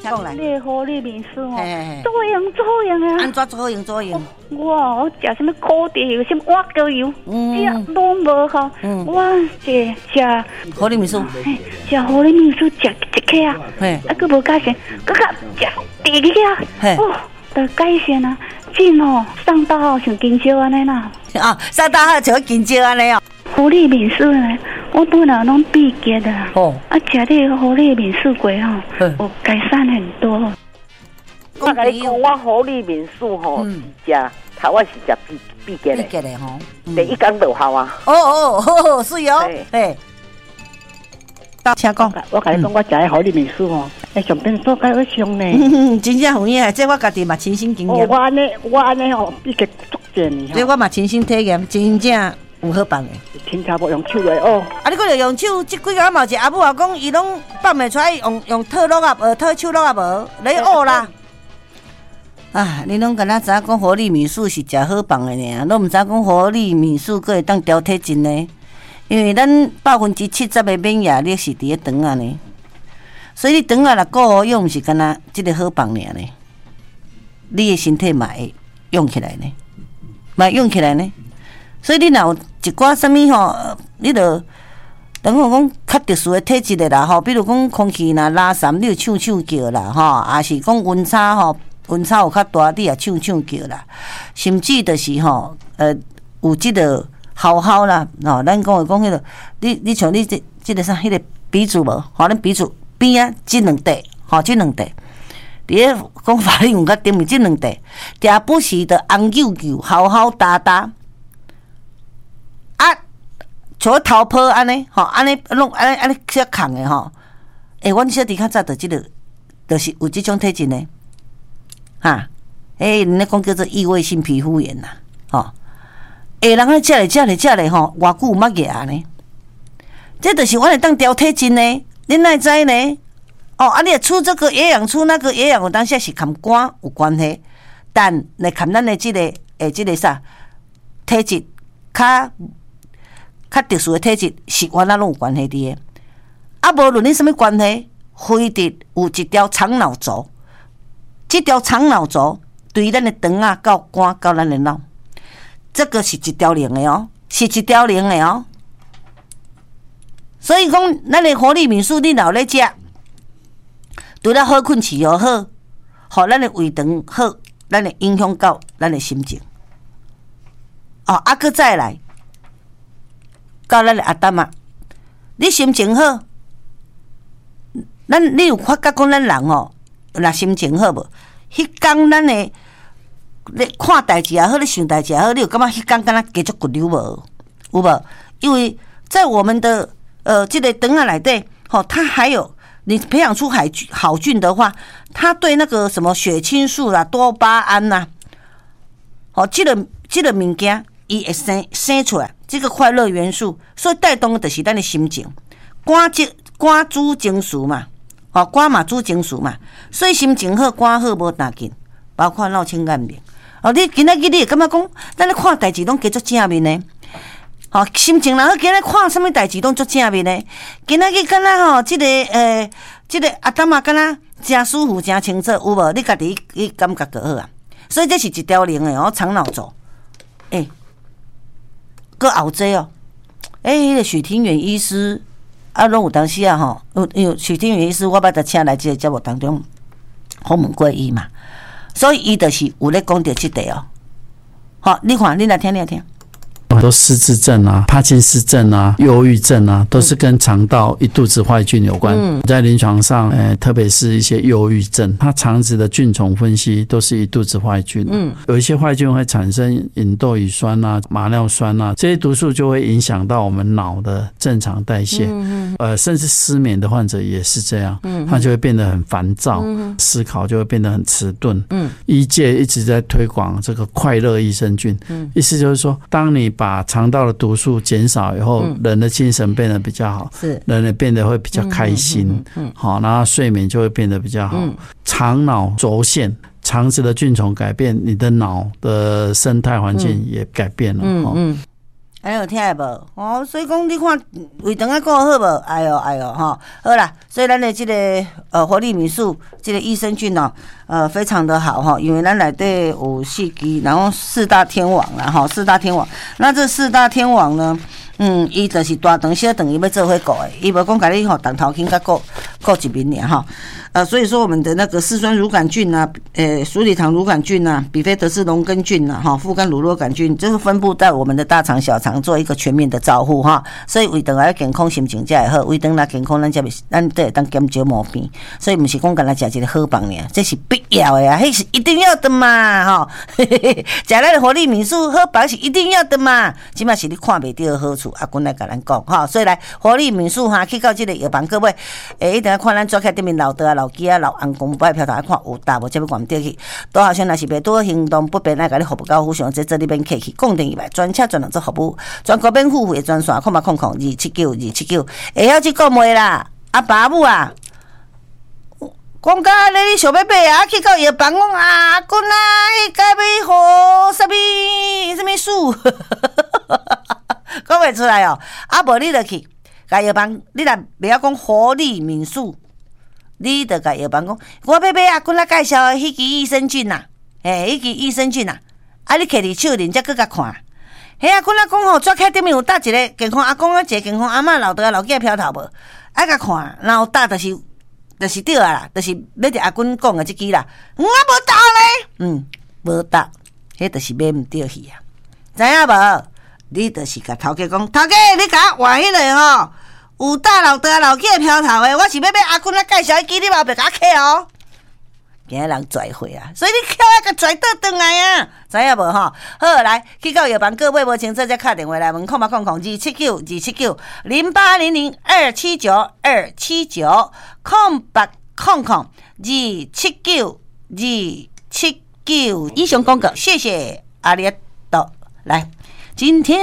讲来。 你活力民宿哦，做用啊！ 安怎做用？ 我食什么烤地油，什么挖膏油，拢无好。我食活力民宿， 食活力民宿食一克啊，佫无加钱，佫食第二克啊，得改善啊！真哦，上大号像金蕉安尼啦。 上大号像金蕉安尼哦。 活力民宿呢，我本来拢闭结的，食这个活力民宿过吼，有改善很多。 我甲你讲，我活力民宿吼，食头我是食闭结的吼， 第一天就好啊。 是哦，嘿。请讲， 我甲你讲，我食的活力民宿吼，上边做介会上呢。 真正有影，这我家己嘛亲身经验。 我安尼吼，闭结足济呢。 这我嘛亲身体验，真正。有好放的， 天差无用手的哦。 你搁着用手，即几个嘛有一个阿母啊讲，伊拢放袂出来，用套落啊，套手落啊无，你学啦。你拢敢若知影讲活力民宿是食好放的尔，拢毋知讲活力民宿佫会当调体质呢。因为咱70%的免疫力是伫咧肠啊呢，所以你肠啊若顾好用，毋是敢若即个好放尔呢，你的身体嘛会用起来呢，所以你若有一寡啥物吼，你著等于讲较特殊的体质的啦吼，比如讲空气若拉散，你就唱叫啦吼，也是讲温差有较大，你也唱叫啦，甚至就是吼有即个嚎啦吼，咱讲的讲迄个，你像你即个啥，迄个鼻祖无吼，咱鼻祖边啊，即两块吼，即两块。伫咧讲法律用较顶面，即两块，定不时的红啾啾、嚎哒哒。像头泡安尼，吼，安尼弄安尼遮空的吼，阮小弟较早就就是有即种体质呢，人咧讲叫做异位性皮肤炎呐，吼，人咧食咧吼，偌久毋捌牙呢，这就是阮会当调体质呢，恁哪会知呢？你也出这个营养，出那个营养，有当时是跟肝有关系，但来看咱的即个啥体质较特殊的体质是原来拢有关系伫个，无论你什么关系，非得有一条肠脑轴，这条肠脑轴对咱的肠啊、到肝、到咱的脑，这个是一条龙的哦，是一条龙的哦。所以讲，咱的活力民宿你若咧食，除了好困饲又好，互咱的胃肠好，咱会影响到咱的心情。佫再来。到咱的阿达嘛，你心情好，你有发觉讲咱人吼，若心情好无？迄天咱的咧看代志也好，咧想代志也好，你有感觉迄天敢若加足骨溜无？有无？因为在我们的这个肠啊内底，它还有你培养出好菌的话，它对那个什么血清素啦、多巴胺啦，这个物件，伊会生出来。这个快乐元素，所以带动的就是咱的心情。肝主情绪嘛，肝嘛主情绪嘛，所以心情好，肝好无大紧，包括闹清眼面。你今仔日你会感觉讲，咱咧看代志拢加足正面呢。心情若好，今仔看什么代志拢足正面呢。今仔日敢若这个阿达嘛敢若真舒服、真清楚，有无？你家己去感觉就好啊。所以这是一条龙的肠脑轴，搁后者迄个许庭远医师拢有当时因为许庭远医师我捌得请来这个节目当中访问过伊嘛，所以伊就是有咧讲到这个你看，你来听。 很多失智症啊、帕金斯症啊、忧郁症啊，都是跟肠道一肚子坏菌有关。在临床上，特别是一些忧郁症，它肠子的菌丛分析都是一肚子坏菌。有一些坏菌会产生吲哚乙酸啊、马尿酸啊，这些毒素就会影响到我们脑的正常代谢。甚至失眠的患者也是这样，他就会变得很烦躁，思考就会变得很迟钝。医界一直在推广这个快乐益生菌，意思就是说，当你把肠道的毒素减少以后，人的精神变得比较好，人也变得会比较开心，好，然后睡眠就会变得比较好。肠脑轴线，肠子的菌丛改变，你的脑的生态环境也改变了。 安尼有听下无？哦，所以讲你看胃肠啊顾好无？哎呦吼，好啦，所以咱的这个活力民宿这个益生菌哦，非常的好哈，因为咱内底有4支，然后4大天王啦哈，4大天王。那这4大天王呢，伊就是大肠小肠伊要做伙顾的，伊无讲甲你吼动头筋甲顾一面尔哈。所以说我们的那个四酸乳杆菌啊，鼠李糖乳杆菌啊，比菲德氏龙根菌啊，哈，副肝乳酪杆菌，就是分布在我们的大肠、小肠，做一个全面的照护哈。所以胃肠要健康，心情才会好。胃肠若健康，咱才会当减少毛病。所以不是讲干那食一个好饭尔，这是必要的啊，迄是一定要的嘛，哈。食咱的活力民宿好饭是一定要的嘛，即码是你看袂到的好处，阿君来甲咱讲哈。所以来活力民宿哈，去到这个药房各位，一定要看咱抓起对面老的啊、老鸡啊、老翁公不爱飘头，看有搭无，才要关掉去。多好像若是袂多行动不便，来甲你服务到互相，这里边客气，讲定以外，专车专人做服务，全国免付费专线，0800279279，会晓去讲话啦，阿爸母啊。讲到安尼，你想要买啊？去到药房讲啊，君啊，伊该要互什么树？讲袂出来哦。啊，无你就去，甲药房，你若袂晓讲活力民宿，你就甲药房讲，我要买啊，君啊介绍的迄支益生菌呐，迄支益生菌呐，啊，你摕伫手里，才搁甲看。嘿啊，君啊讲吼，抓起顶面有搭一个健康阿公啊，一个健康阿嬷老老囝飘头无？爱甲看，然后搭就是对啊啦，就是要着阿君讲的这支啦，我无搭咧，无搭，迄就是买唔对去啊，知影无？你就是甲头家讲，头家你甲我换迄个吼，有搭老囝飘头的，我是要阿君介绍迄支，你嘛别甲客哦。今日人拽回啊，所以你巧啊，甲拽倒转来啊，知影无吼？好，来去到药房，各位无清楚再敲电话来问，0800279279，0800279279，空白空279，以上广告，谢谢阿里多。来，今天。